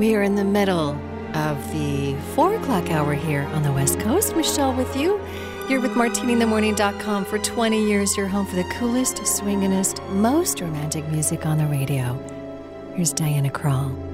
We are in the middle of the 4 o'clock hour here on the West Coast. Michelle with you. Here with MartiniTheMorning.com for 20 years. Your home for the coolest, swinginest, most romantic music on the radio. Here's Diana Krall.